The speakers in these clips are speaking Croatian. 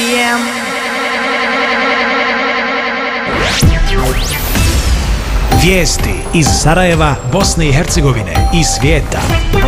Vijesti iz Sarajeva, Bosne i Hercegovine i svijeta.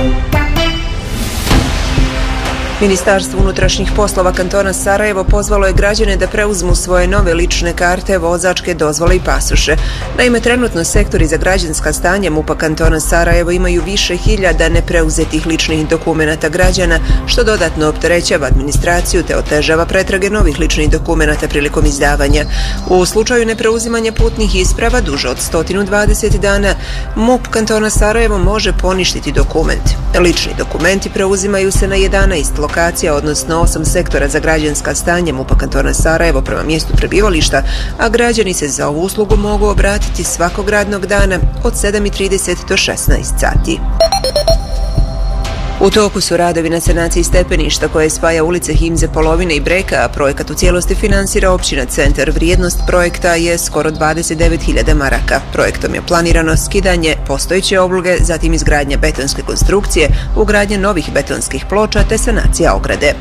Ministarstvo unutrašnjih poslova kantona Sarajevo pozvalo je građane da preuzmu svoje nove lične karte, vozačke dozvole i pasoše. Naime, trenutno sektori za građanska stanja MUP-a kantona Sarajevo imaju više hiljada nepreuzetih ličnih dokumenata građana, što dodatno opterećava administraciju te otežava pretrage novih ličnih dokumenata prilikom izdavanja. U slučaju nepreuzimanja putnih isprava duže od 120 dana, MUP kantona Sarajevo može poništiti dokument. Lični dokumenti preuzimaju se na 11 lokacija, odnosno 8 sektora za građanska stanja MUP-a kantona Sarajevo prema mjestu prebivališta, a građani se za ovu uslugu mogu obratiti svakog radnog dana od 7:30 do 16 sati. U toku su radovi na sanaciji stepeništa koje spaja ulice Himze, Polovine i Breka, a projekat u cijelosti finansira općina Centar. Vrijednost projekta je skoro 29.000 maraka. Projektom je planirano skidanje postojeće obloge, zatim izgradnja betonske konstrukcije, ugradnja novih betonskih ploča te sanacija ograde.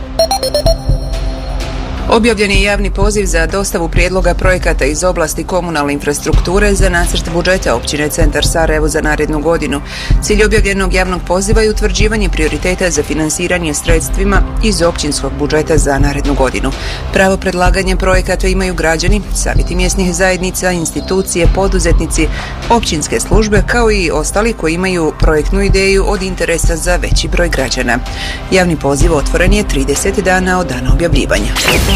Objavljen je javni poziv za dostavu prijedloga projekata iz oblasti komunalne infrastrukture za nacrt budžeta općine Centar Sarajevo za narednu godinu. Cilj objavljenog javnog poziva je utvrđivanje prioriteta za finansiranje sredstvima iz općinskog budžeta za narednu godinu. Pravo predlaganja projekata imaju građani, savjeti mjesnih zajednica, institucije, poduzetnici, općinske službe kao i ostali koji imaju projektnu ideju od interesa za veći broj građana. Javni poziv otvoren je 30 dana od dana objavljivanja.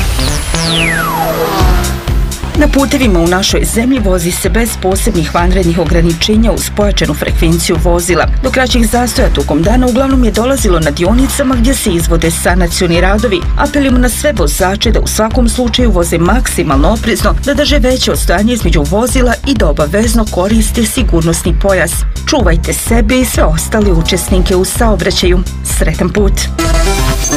Na putevima u našoj zemlji vozi se bez posebnih vanrednih ograničenja uz pojačanu frekvenciju vozila. Do kraćih zastoja tokom dana uglavnom je dolazilo na dionicama gdje se izvode sanacioni radovi. Apelujemo na sve vozače da u svakom slučaju voze maksimalno oprezno, da drže veće odstojanje između vozila i da obavezno koriste sigurnosni pojas. Čuvajte sebe i sve ostale učesnike u saobraćaju. Sretan put!